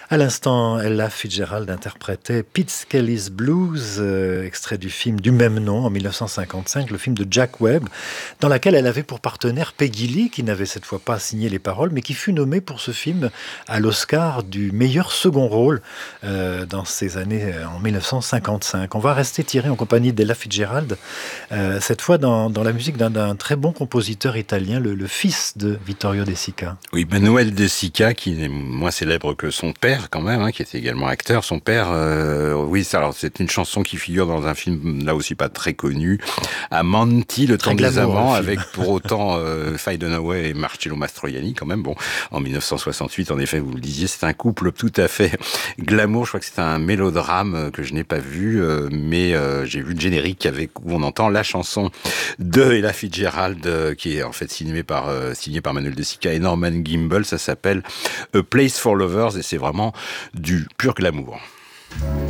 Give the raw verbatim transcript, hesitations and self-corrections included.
À l'instant, Ella Fitzgerald interprétait Pete Skelly's Blues, euh, extrait du film du même nom en mille neuf cent cinquante-cinq, le film de Jack Webb, dans lequel elle avait pour partenaire Peggy Lee, qui n'avait cette fois pas signé les paroles, mais qui fut nommée pour ce film à l'Oscar du meilleur second rôle euh, dans ces années euh, en mille neuf cent cinquante-cinq. On va rester tiré en compagnie d'Ella Fitzgerald, euh, cette fois dans, dans la musique d'un, d'un très bon compositeur italien, le, le fils de Vittorio De Sica. Oui, Manuel De Sica, qui est moins célèbre que son père quand même, hein, qui était également acteur. Son père, euh, oui, ça, alors c'est une chanson qui figure dans un film là aussi pas très connu, Amanti, le temps des amants, avec pour autant euh, Faye Dunaway et Marcello Mastroianni quand même. Bon, en mille neuf cent soixante-huit, en effet, vous le disiez, c'est un couple tout à fait glamour. Je crois que c'est un mélodrame que je n'ai pas vu, euh, mais euh, j'ai vu le générique avec où on entend la chanson de Ella Fitzgerald, euh, qui est en fait signée par euh, signée par Manuel De Sica et Norman Gimbel. Ça s'appelle A Place for Lovers et c'est vraiment du pur glamour.